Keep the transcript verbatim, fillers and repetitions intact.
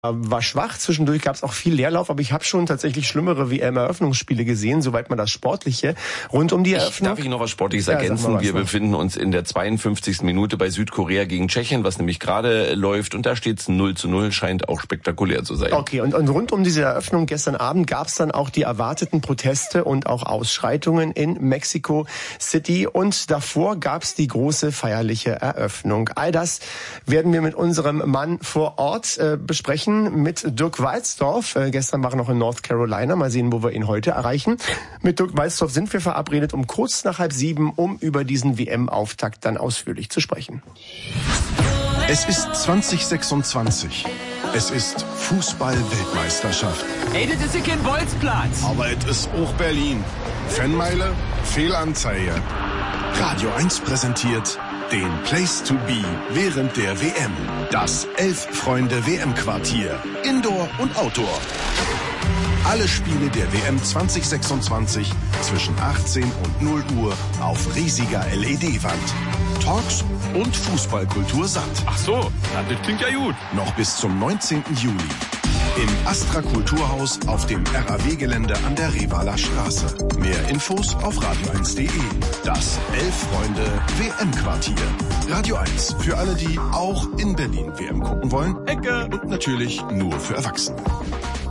war schwach. Zwischendurch gab es auch viel Leerlauf, aber ich habe schon tatsächlich schlimmere W M-Eröffnungsspiele gesehen, soweit man das Sportliche rund um die Eröffnung. Ich, darf ich noch was Sportliches ja, ergänzen? was Wir noch. befinden uns in der zweiundfünfzigsten Minute bei Südkorea gegen Tschechien, was nämlich gerade läuft, und da steht's null zu null, scheint auch spektakulär zu sein. Okay, und, und rund um diese Eröffnung gestern Abend gab es dann auch die erwarteten Proteste und auch Ausschreitungen in Mexico City, und davor gab es die große feierliche Eröffnung. All das werden wir mit unserem Mann vor Ort äh, besprechen, mit Dirk Walzdorf. Äh, gestern war er noch in North Carolina. Mal sehen, wo wir ihn heute erreichen. Mit Dirk Walzdorf sind wir verabredet um kurz nach halb sieben, um über diesen W M-Auftakt dann ausführlich zu sprechen. Es ist zwanzig sechsundzwanzig. Es ist Fußball-Weltmeisterschaft. Ey, das ist kein Bolzplatz. Aber es ist auch Berlin. Fanmeile, Fehlanzeige. Radio eins präsentiert den Place to be während der W M. Das Elf-Freunde-W M-Quartier. Indoor und Outdoor. Alle Spiele der W M zwanzig sechsundzwanzig zwischen achtzehn und null Uhr auf riesiger L E D-Wand. Talks und Fußballkultur satt. Ach so, na, das klingt ja gut. Noch bis zum neunzehnten Juli. Im Astra Kulturhaus auf dem R A W-Gelände an der Revaler Straße. Mehr Infos auf radio eins punkt de. Das Elf-Freunde-W M-Quartier. Radio eins für alle, die auch in Berlin W M gucken wollen. Ecke. Und natürlich nur für Erwachsene.